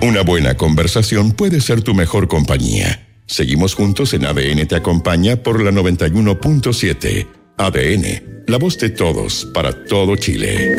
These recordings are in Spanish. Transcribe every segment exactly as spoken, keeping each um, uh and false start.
Una buena conversación puede ser tu mejor compañía. Seguimos juntos en A D N Te Acompaña por la noventa y uno punto siete. A D N, la voz de todos, para todo Chile.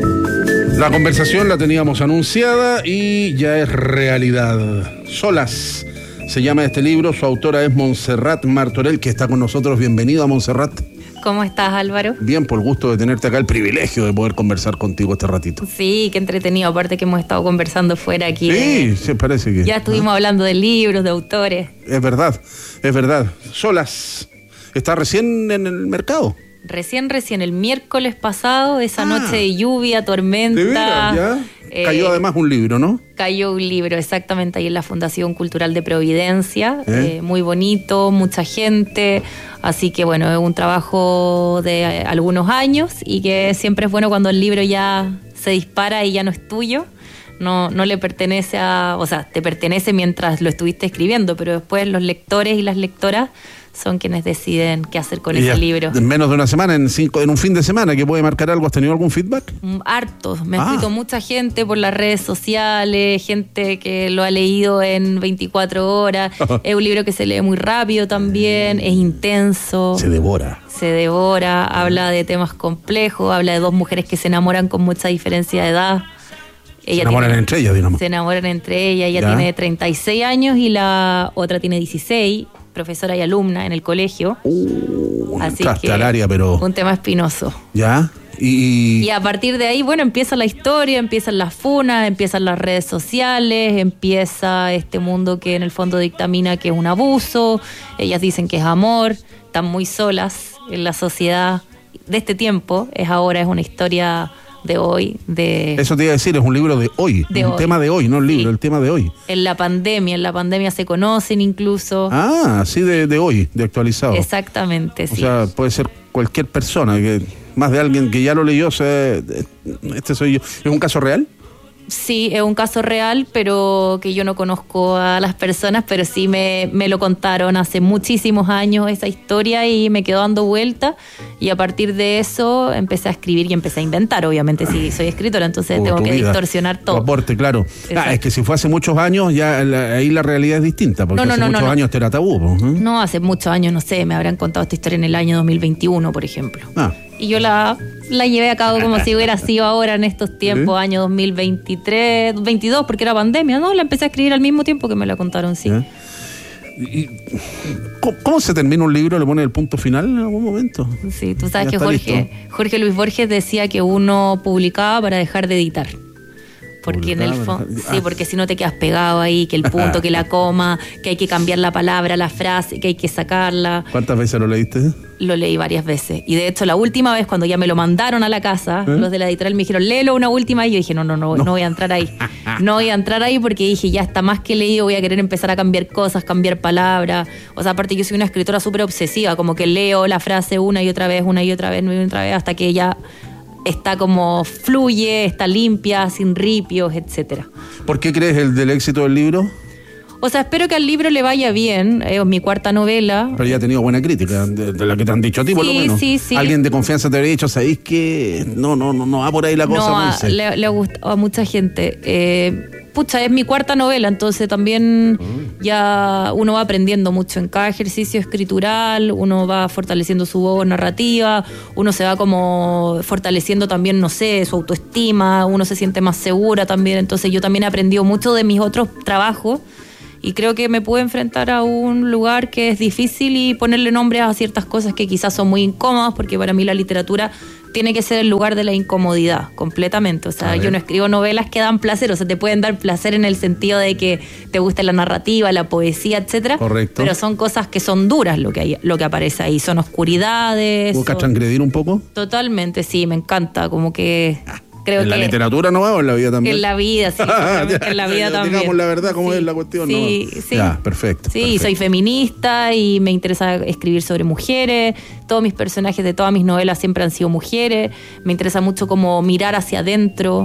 La conversación la teníamos anunciada y ya es realidad. Solas se llama este libro, su autora es Montserrat Martorell, que está con nosotros. Bienvenida, Montserrat. ¿Cómo estás, Álvaro? Bien, por el gusto de tenerte acá, el privilegio de poder conversar contigo este ratito. Sí, qué entretenido, aparte que hemos estado conversando fuera aquí. Sí, de... sí, parece que... Ya estuvimos ¿no? hablando de libros, de autores. Es verdad, es verdad. Solas, está recién en el mercado. Recién, recién, el miércoles pasado, esa ah, noche de lluvia, tormenta. ¿De veras, ya? Eh, cayó además un libro, ¿no? Cayó un libro, exactamente, ahí en la Fundación Cultural de Providencia. ¿Eh? Eh, muy bonito, mucha gente. Así que, bueno, es un trabajo de algunos años y que siempre es bueno cuando el libro ya se dispara y ya no es tuyo. No, no le pertenece a... O sea, te pertenece mientras lo estuviste escribiendo, pero después los lectores y las lectoras son quienes deciden qué hacer con y ese libro. En menos de una semana, en cinco, en un fin de semana, ¿que puede marcar algo? ¿Has tenido algún feedback? Harto. Me ha ah. escrito mucha gente por las redes sociales, gente que lo ha leído en veinticuatro horas. Es un libro que se lee muy rápido también, es intenso. Se devora. Se devora, habla de temas complejos, habla de dos mujeres que se enamoran con mucha diferencia de edad. Ella se enamoran tiene, entre ellas, digamos. Se enamoran entre ellas. Ella ¿Ya? tiene treinta y seis años y la otra tiene dieciséis, profesora y alumna en el colegio. Uh, Así que al área, pero... un tema espinoso. ¿Ya? Y... y a partir de ahí, bueno, empieza la historia, empiezan las funas, empiezan las redes sociales, empieza este mundo que en el fondo dictamina que es un abuso. Ellas dicen que es amor, están muy solas en la sociedad de este tiempo. Es ahora, es una historia... de hoy, de... Eso te iba a decir, es un libro de hoy, de un hoy. tema de hoy, no el libro, sí. El tema de hoy. En la pandemia, en la pandemia se conocen incluso. Ah, sí, de, de hoy, de actualizado. Exactamente, sí. O sea, puede ser cualquier persona, que más de alguien que ya lo leyó, o sea, este soy yo. ¿Es un caso real? Sí, es un caso real, pero que yo no conozco a las personas, pero sí me, me lo contaron hace muchísimos años esa historia y me quedó dando vuelta y a partir de eso empecé a escribir y empecé a inventar, obviamente, si soy escritora, entonces oh, tengo que vida. distorsionar todo. Tu aporte, claro. Ah, es que si fue hace muchos años, ya la, ahí la realidad es distinta, porque no, no, hace no, muchos no, años no. Este era tabú. ¿eh? No, hace muchos años, no sé, me habrán contado esta historia en el año dos mil veintiuno, por ejemplo. Ah. Y yo la, la llevé a cabo como si hubiera sido ahora en estos tiempos, ¿Sí? año dos mil veintitrés, veintidós, porque era pandemia, ¿no? La empecé a escribir al mismo tiempo que me la contaron, sí. ¿Eh? ¿Y cómo, cómo se termina un libro? ¿Le pone el punto final en algún momento? Sí, tú sabes que Jorge, Jorge Luis Borges decía que uno publicaba para dejar de editar. Porque en el fondo, ah. sí, porque si no te quedas pegado ahí, que el punto, que la coma, que hay que cambiar la palabra, la frase, que hay que sacarla. ¿Cuántas veces lo leíste? Lo leí varias veces. Y de hecho, la última vez, cuando ya me lo mandaron a la casa, ¿Eh? los de la editorial me dijeron, léelo una última, y yo dije, no, no, no, no, no voy a entrar ahí. No voy a entrar ahí porque dije, ya está más que leído, voy a querer empezar a cambiar cosas, cambiar palabras. O sea, aparte yo soy una escritora súper obsesiva, como que leo la frase una y otra vez, una y otra vez, una y otra vez, hasta que ya... está como fluye, está limpia, sin ripios, etcétera. ¿Por qué crees el del éxito del libro? O sea, espero que al libro le vaya bien, es mi cuarta novela. Pero ya ha tenido buena crítica, de, de la que te han dicho a ti, sí, por lo menos. Sí, sí. Alguien de confianza te habría dicho, ¿sabéis que no, no, no, no va por ahí la cosa? No, a, le, le ha gustado a mucha gente. Eh, pucha, es mi cuarta novela, entonces también mm. ya uno va aprendiendo mucho en cada ejercicio escritural, uno va fortaleciendo su voz narrativa, uno se va como fortaleciendo también, no sé, su autoestima, uno se siente más segura también, entonces yo también he aprendido mucho de mis otros trabajos. Y creo que me puedo enfrentar a un lugar que es difícil y ponerle nombres a ciertas cosas que quizás son muy incómodas, porque para mí la literatura tiene que ser el lugar de la incomodidad, completamente. O sea, yo no escribo novelas que dan placer, o sea, te pueden dar placer en el sentido de que te gusta la narrativa, la poesía, etcétera. Correcto. Pero son cosas que son duras lo que hay, lo que aparece ahí, son oscuridades. ¿Buscas son... transgredir un poco? Totalmente, sí, me encanta, como que... Creo ¿En que la literatura no va o en la vida también? En la vida, sí. En la vida también. Digamos la verdad, cómo sí, es la cuestión, sí, ¿no? Sí, ya, perfecto. Sí, perfecto. Soy feminista y me interesa escribir sobre mujeres. Todos mis personajes de todas mis novelas siempre han sido mujeres. Me interesa mucho como mirar hacia adentro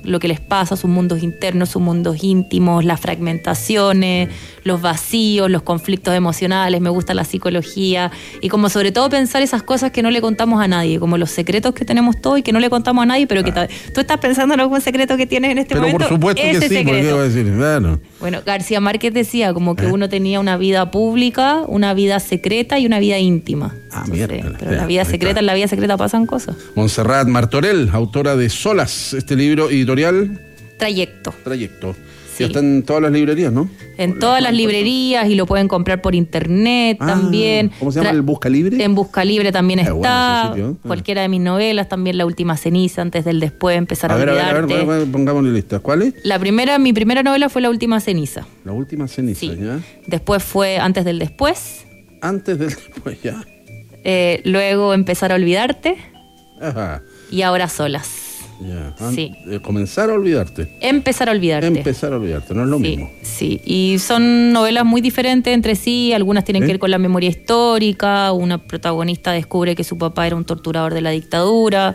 lo que les pasa, sus mundos internos, sus mundos íntimos, las fragmentaciones, los vacíos, los conflictos emocionales, me gusta la psicología y como sobre todo pensar esas cosas que no le contamos a nadie, como los secretos que tenemos todos y que no le contamos a nadie, pero que ah. tú estás pensando en algún secreto que tienes en este pero momento. Pero por supuesto ese que sí, secreto. ¿por qué va a decir? Claro. Bueno, García Márquez decía como que ¿Eh? uno tenía una vida pública, una vida secreta y una vida íntima. Ah, no mierda. sé, pero en la vida secreta, está. en la vida secreta pasan cosas. Montserrat Martorell, autora de Solas, este libro editorial. Trayecto. Trayecto. Sí. Ya está en todas las librerías, ¿no? En todas las librerías y lo pueden comprar por internet ah, también. ¿Cómo se llama? ¿El Busca Libre? En Busca Libre también es está. Bueno, ah. Cualquiera de mis novelas, también La Última Ceniza, Antes del Después, Empezar a, a ver, olvidarte. A ver, a ver, a ver, pongámosle lista. ¿Cuál es? La primera, mi primera novela fue La Última Ceniza. La Última Ceniza, sí. ¿ya? Después fue Antes del Después. Antes del Después, ya. Eh, luego Empezar a olvidarte. Ajá. Y ahora Solas. Ya. Sí. Eh, comenzar a olvidarte. Empezar a olvidarte. Empezar a olvidarte, no es lo sí, mismo. Sí, y son novelas muy diferentes entre sí, algunas tienen ¿Eh? que ver con la memoria histórica, una protagonista descubre que su papá era un torturador de la dictadura,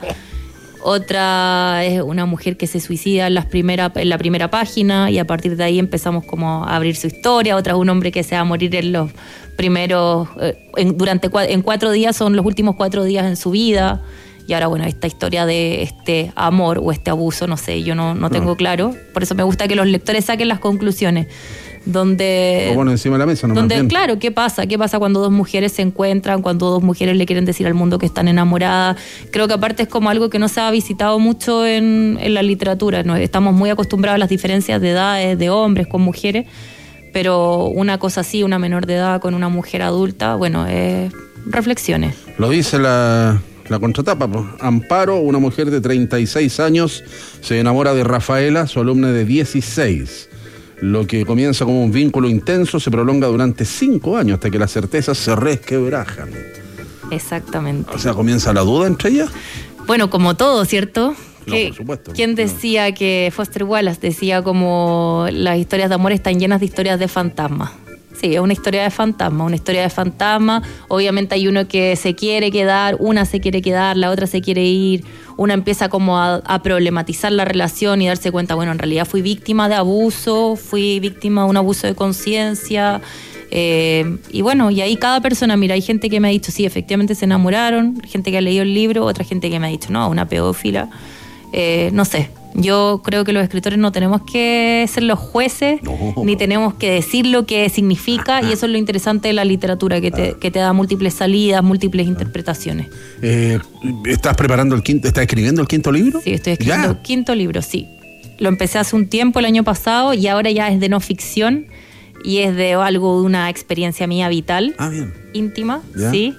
otra es una mujer que se suicida en, las primera, en la primera página y a partir de ahí empezamos como a abrir su historia, otra es un hombre que se va a morir en los primeros, eh, en, durante en cuatro días, son los últimos cuatro días en su vida. Y ahora, bueno, esta historia de este amor o este abuso, no sé, yo no, no tengo no. claro. Por eso me gusta que los lectores saquen las conclusiones. Donde... Lo ponen encima de la mesa, ¿no? Donde, claro, ¿qué pasa? ¿Qué pasa cuando dos mujeres se encuentran? Cuando dos mujeres le quieren decir al mundo que están enamoradas. Creo que aparte es como algo que no se ha visitado mucho en, en la literatura, ¿no? Estamos muy acostumbrados a las diferencias de edades de hombres con mujeres, pero una cosa así, una menor de edad con una mujer adulta, bueno, eh, reflexiones. Lo dice la... La contratapa, pues. Amparo, una mujer de treinta y seis años, se enamora de Rafaela, su alumna de dieciséis. Lo que comienza como un vínculo intenso se prolonga durante cinco años hasta que las certezas se resquebrajan. Exactamente. O sea, ¿comienza la duda entre ellas? Bueno, como todo, ¿cierto? No, que, por supuesto. ¿Quién decía no. que Foster Wallace decía como las historias de amor están llenas de historias de fantasmas? Sí, es una historia de fantasma, una historia de fantasma. Obviamente hay uno que se quiere quedar, una se quiere quedar, la otra se quiere ir. Una empieza como a, a problematizar la relación y darse cuenta, bueno, en realidad fui víctima de abuso, fui víctima de un abuso de conciencia. Eh, y bueno, y ahí cada persona, mira, hay gente que me ha dicho, sí, efectivamente se enamoraron, gente que ha leído el libro, otra gente que me ha dicho, no, una pedófila. Eh, no sé. Yo creo que los escritores no tenemos que ser los jueces, no. ni tenemos que decir lo que significa, ah, y eso es lo interesante de la literatura, que te, ah. que te da múltiples salidas, múltiples ah. interpretaciones. Eh, ¿Estás preparando el quinto, estás escribiendo el quinto libro? Sí, estoy escribiendo ¿Ya? el quinto libro, sí. Lo empecé hace un tiempo, el año pasado, y ahora ya es de no ficción, y es de algo de una experiencia mía vital, ah, bien. íntima, ¿Ya? sí.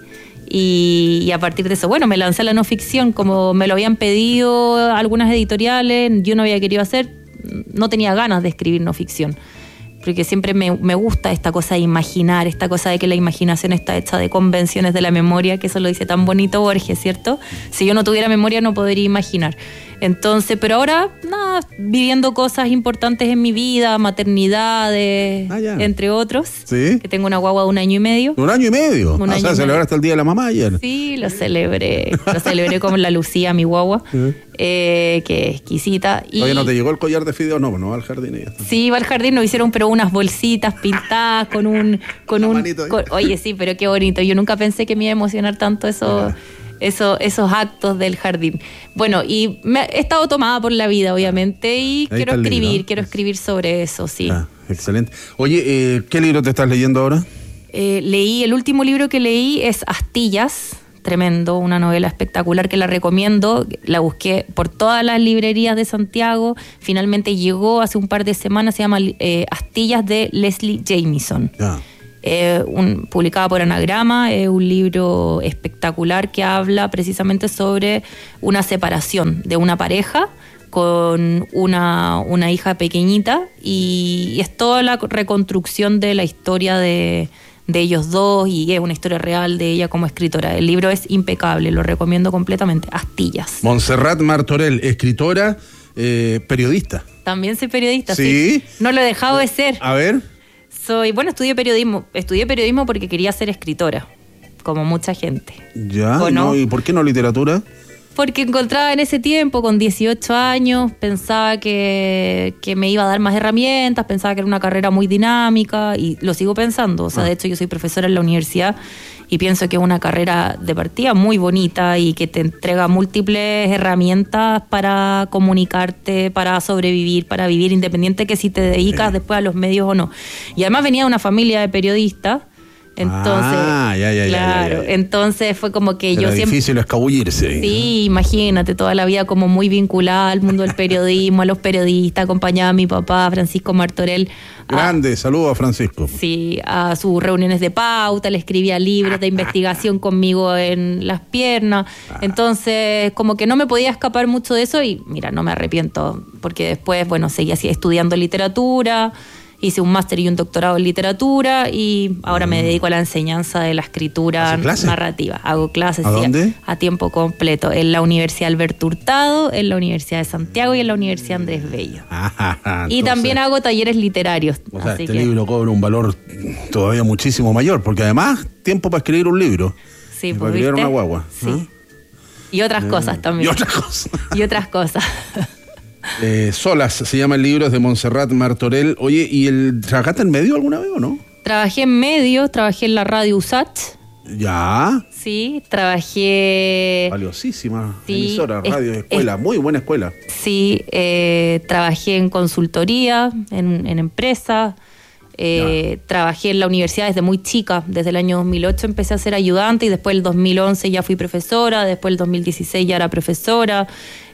Y, y a partir de eso, bueno, me lancé a la no ficción, como me lo habían pedido algunas editoriales, yo no había querido hacer, no tenía ganas de escribir no ficción, porque siempre me, me gusta esta cosa de imaginar, esta cosa de que la imaginación está hecha de convenciones de la memoria, que eso lo dice tan bonito Borges, ¿cierto? Si yo no tuviera memoria no podría imaginar. Entonces, pero ahora, nada, viviendo cosas importantes en mi vida, maternidades, ah, entre otros. ¿Sí? Que tengo una guagua de un año y medio. ¿Un año y medio? Un o año sea, celebraste el Día de la Mamá ayer. Sí, lo celebré. Lo celebré con la Lucía, mi guagua, ¿sí? eh, que es exquisita. Y... Oye, ¿no te llegó el collar de fideo? No, no va al jardín. Ella. Sí, va al jardín, nos hicieron pero unas bolsitas pintadas con un... con un con... Oye, sí, pero qué bonito. Yo nunca pensé que me iba a emocionar tanto eso... Ah. Eso, esos actos del jardín. Bueno, y me, he estado tomada por la vida, obviamente, y Ahí quiero escribir, libro, ¿no? quiero escribir sobre eso, sí. Ah, excelente. Oye, eh, ¿qué libro te estás leyendo ahora? Eh, leí, el último libro que leí es Astillas, tremendo, una novela espectacular que la recomiendo. La busqué por todas las librerías de Santiago. Finalmente llegó hace un par de semanas, se llama eh, Astillas de Leslie Jamieson. Ah. Eh, un, publicada por Anagrama, es eh, un libro espectacular que habla precisamente sobre una separación de una pareja con una, una hija pequeñita y, y es toda la reconstrucción de la historia de, de ellos dos y es una historia real de ella como escritora. El libro es impecable, lo recomiendo completamente. Astillas. Montserrat Martorell, escritora, eh, periodista. También soy periodista, ¿Sí? sí. No lo he dejado de ser. A ver... Soy, bueno, estudié periodismo. Estudié periodismo porque quería ser escritora, como mucha gente. Ya, no? ¿Y por qué no literatura? Porque encontraba en ese tiempo, con dieciocho años, pensaba que, que me iba a dar más herramientas, pensaba que era una carrera muy dinámica y lo sigo pensando. O sea, ah. de hecho yo soy profesora en la universidad y pienso que es una carrera de partida muy bonita y que te entrega múltiples herramientas para comunicarte, para sobrevivir, para vivir, independiente que si te dedicas sí. después a los medios o no. Y además venía de una familia de periodistas. Entonces, ah, ya, ya, claro, ya, ya, ya. entonces fue como que Era yo siempre... difícil escabullirse. Sí, imagínate, toda la vida como muy vinculada al mundo del periodismo, a los periodistas, acompañaba a mi papá, Francisco Martorell. Grande, saludos a Francisco. Sí, a sus reuniones de pauta, le escribía libros de investigación conmigo en las piernas. Entonces, como que no me podía escapar mucho de eso y mira, no me arrepiento, porque después, bueno, seguí así estudiando literatura. Hice un máster y un doctorado en literatura y ahora mm. me dedico a la enseñanza de la escritura narrativa. Hago clases ¿A, dónde? Sí, a tiempo completo en la Universidad Alberto Hurtado, en la Universidad de Santiago y en la Universidad Andrés Bello. Ah, entonces, y también hago talleres literarios. O sea, así este que... libro cobra un valor todavía muchísimo mayor, porque además, tiempo para escribir un libro. Sí, y pues, para escribir una guagua. Sí. ¿eh? Y otras eh, cosas también. Y otras cosas. y otras cosas. Eh, Solas, se llama el libro, es de Montserrat Martorell. Oye, ¿y el trabajaste en medio alguna vez o no? Trabajé en medios, trabajé en la radio U S A T. Ya. Sí, trabajé... Valiosísima sí, emisora, radio, es, escuela, es, muy buena escuela. Sí, eh, trabajé en consultoría, en, en empresas. Eh, trabajé en la universidad desde muy chica, desde el año dos mil ocho empecé a ser ayudante y después el dos mil once ya fui profesora, después el dos mil dieciséis ya era profesora.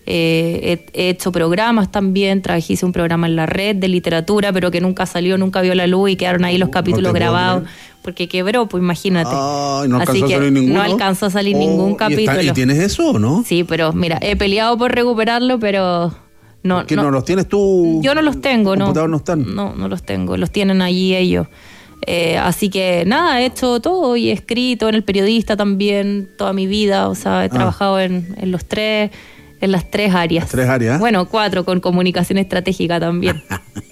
Eh, he, he hecho programas también, trabajé, hice un programa en la red de literatura, pero que nunca salió, nunca vio la luz y quedaron ahí los capítulos no grabados porque quebró, pues imagínate. Ay, no Así alcanzó que a salir ninguno. no alcanzó a salir oh, ningún ¿y capítulo. Está, ¿Y tienes eso o no? Sí, pero mira, he peleado por recuperarlo, pero... No, ¿Qué, no, no los tienes tú? Yo no los tengo, no. no están? No, no los tengo, los tienen allí ellos. Eh, así que nada, he hecho todo y he escrito en El Periodista también toda mi vida, o sea, he ah. trabajado en, en los tres, en las tres áreas. Las tres áreas. Bueno, cuatro, con comunicación estratégica también.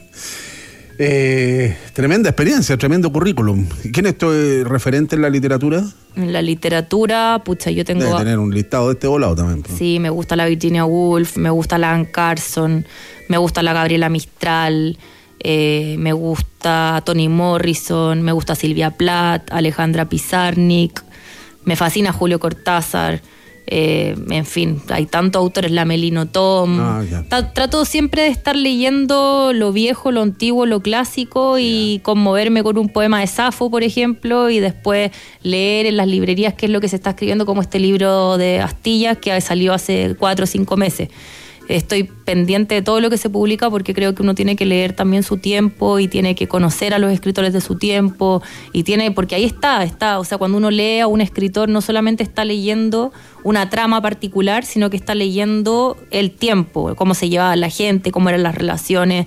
eh, tremenda experiencia, tremendo currículum. ¿Quién es tu eh, referente en la literatura? En la literatura, pucha, yo tengo... Debe tener un listado de este volado también. Pero... Sí, me gusta la Virginia Woolf, me gusta la Anne Carson, me gusta la Gabriela Mistral, eh, me gusta Toni Morrison, me gusta Silvia Plath, Alejandra Pizarnik, me fascina Julio Cortázar, eh, en fin, hay tantos autores, la Melino Tom. Ah, Tra- trato siempre de estar leyendo lo viejo, lo antiguo, lo clásico y yeah. conmoverme con un poema de Safo, por ejemplo, y después leer en las librerías qué es lo que se está escribiendo, como este libro de Astillas que salió hace cuatro o cinco meses. Estoy pendiente de todo lo que se publica porque creo que uno tiene que leer también su tiempo y tiene que conocer a los escritores de su tiempo y tiene, porque ahí está, está, o sea, cuando uno lee a un escritor no solamente está leyendo una trama particular, sino que está leyendo el tiempo, cómo se llevaba la gente, cómo eran las relaciones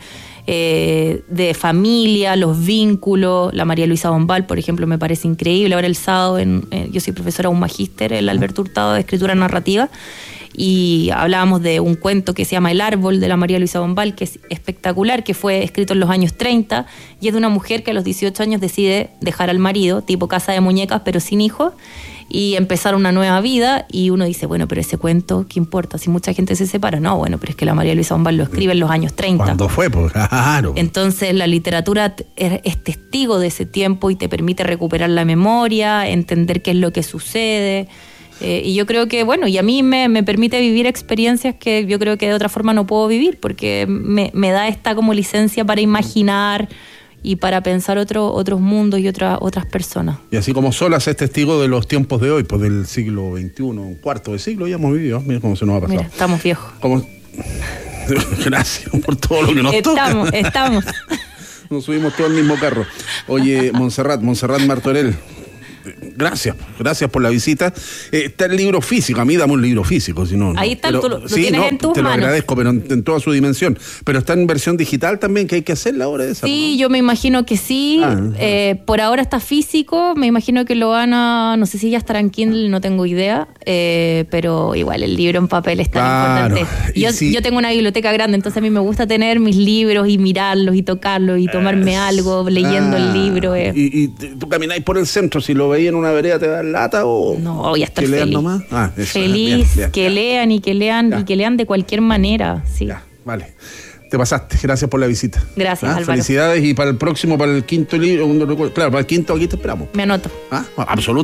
eh, de familia, los vínculos. La María Luisa Bombal, por ejemplo, me parece increíble. Ahora el sábado, en, eh, yo soy profesora de un magíster, el Alberto Hurtado de Escritura Narrativa, y hablábamos de un cuento que se llama El Árbol de la María Luisa Bombal, que es espectacular, que fue escrito en los años treinta y es de una mujer que a los dieciocho años decide dejar al marido, tipo Casa de Muñecas pero sin hijos, y empezar una nueva vida. Y uno dice, bueno, pero ese cuento, ¿qué importa? Si mucha gente se separa. No, bueno, pero es que la María Luisa Bombal lo escribe en los años treinta. ¿Cuándo fue? Pues claro. Entonces la literatura es testigo de ese tiempo y te permite recuperar la memoria, entender qué es lo que sucede. Eh, y yo creo que, bueno, y a mí me, me permite vivir experiencias que yo creo que de otra forma no puedo vivir, porque me, me da esta como licencia para imaginar y para pensar otro, otros mundos y otra, otras personas. Y así como Solas es testigo de los tiempos de hoy, pues del siglo veintiuno, un cuarto de siglo ya hemos vivido. Mira cómo se nos ha pasado. Mira, estamos viejos. Como... Gracias por todo lo que nos estamos, toca. Estamos, estamos. Nos subimos todo al mismo carro. Oye, Montserrat, Montserrat Martorell, gracias, gracias por la visita. Eh, está el libro físico, a mí dame un libro físico, si no. Ahí está, pero, tú lo, lo sí, tienes no, en tus te manos. Te lo agradezco, pero en, en toda su dimensión. Pero está en versión digital también, que hay que hacerla ahora esa. Sí, ¿no? yo me imagino que sí. Ah, eh, ah. Por ahora está físico, me imagino que lo van a, no sé si ya estará en Kindle, no tengo idea, eh, pero igual el libro en papel es tan claro. importante. Yo, si... yo tengo una biblioteca grande, entonces a mí me gusta tener mis libros y mirarlos y tocarlos y tomarme es... algo leyendo ah, el libro. Eh. Y, y tú camináis por el centro, si lo veis en una una vereda te da lata o No, voy a estar que lean feliz. nomás? Ah, eso, Feliz, bien, bien, que ya. lean y que lean Ya. y que lean de cualquier manera. Sí. Ya, vale. Te pasaste, gracias por la visita. Gracias, ¿Ah? Álvaro. Claro, para el próximo, para el quinto libro, claro, para el quinto aquí te esperamos. Me anoto. ¿Ah? Absolutamente.